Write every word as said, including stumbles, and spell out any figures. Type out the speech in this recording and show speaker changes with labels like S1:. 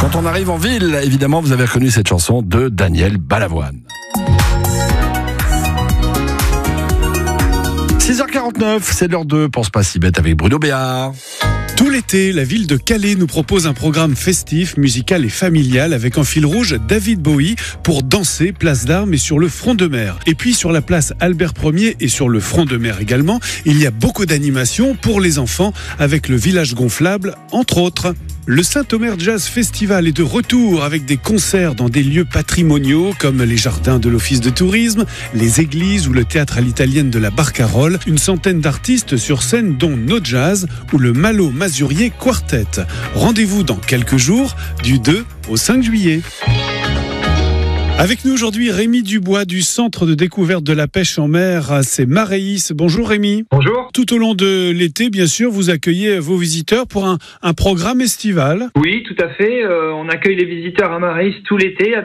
S1: Quand on arrive en ville, évidemment, vous avez reconnu cette chanson de Daniel Balavoine. six heures quarante-neuf, c'est l'heure de Pense pas si bête avec Bruno Béard.
S2: Tout l'été, la ville de Calais nous propose un programme festif, musical et familial avec en fil rouge David Bowie pour danser place d'Armes et sur le front de mer. Et puis sur la place Albert Ier et sur le front de mer également, il y a beaucoup d'animations pour les enfants avec le village gonflable entre autres. Le Saint-Omer Jazz Festival est de retour avec des concerts dans des lieux patrimoniaux comme les jardins de l'Office de tourisme, les églises ou le théâtre à l'italienne de la Barcarolle. Une centaine d'artistes sur scène dont No Jazz ou le Malo Mazurier Quartet. Rendez-vous dans quelques jours du deux au cinq juillet. Avec nous aujourd'hui, Rémi Dubois du Centre de découverte de la pêche en mer à c'est Maréis. Bonjour Rémi.
S3: Bonjour.
S2: Tout au long de l'été, bien sûr, vous accueillez vos visiteurs pour un, un programme estival.
S3: Oui, tout à fait. Euh, on accueille les visiteurs à Maréis tout l'été